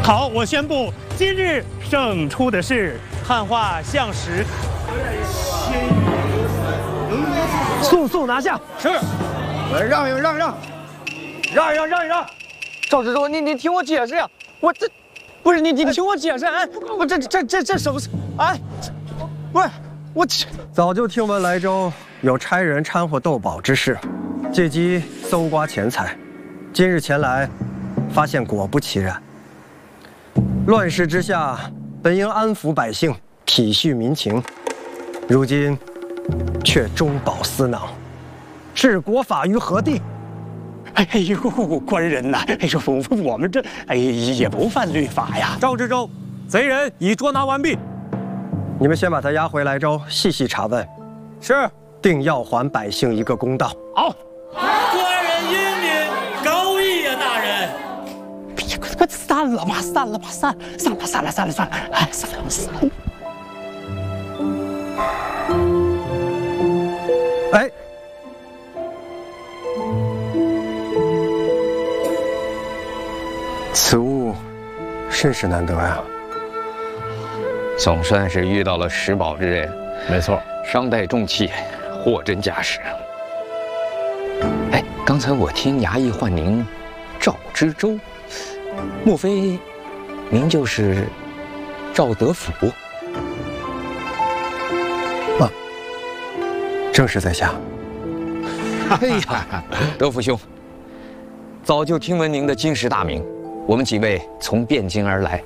好，我宣布，今日胜出的是汉化相石。速速拿下！是。 让一让。 赵知州，你听我解释呀！我这不是你听我解释，哎，我这什么事？哎，不是我早就听闻莱州有差人掺和斗宝之事，借机搜刮钱财。今日前来，发现果不其然。乱世之下，本应安抚百姓，体恤民情，如今却中饱私囊，置国法于何地？ 哎呦，官人呐，哎呦，我们这也不犯律法呀。 赵知州，贼人已捉拿完毕。 你们先把他押回莱州，细细查问。 是， 定要还百姓一个公道。 好。 官人英明高义呀，大人。 快散了吧，散了，哎，散了。 哎。此物甚是难得呀， 总算是遇到了识宝之人。 没错， 商代重器，货真价实。哎，刚才我听衙役唤您赵知州，莫非您就是赵德甫？ 啊，正是在下。 哎呀，德甫兄，早就听闻您的经世大名。我们几位从汴京而来，